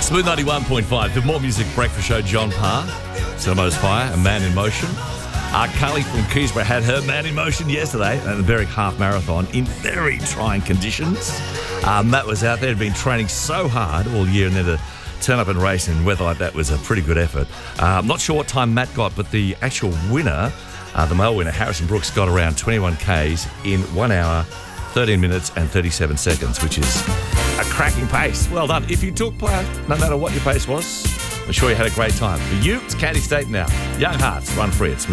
Smooth 91.5, the More Music Breakfast Show. John Parr, Cinemo's Fire, A Man in Motion. Carly from Keysborough had her Man in Motion yesterday at the Berwick Half Marathon in very trying conditions. Matt was out there, had been training so hard all year, and then to turn up and race in weather like that was a pretty good effort. I'm not sure what time Matt got, but the actual winner, the male winner, Harrison Brooks, got around 21 Ks in 1 hour, 13 minutes and 37 seconds, which is a cracking pace. Well done. If you took part, no matter what your pace was, I'm sure you had a great time. For you, it's Candy State now. Young Hearts, Run Free. It's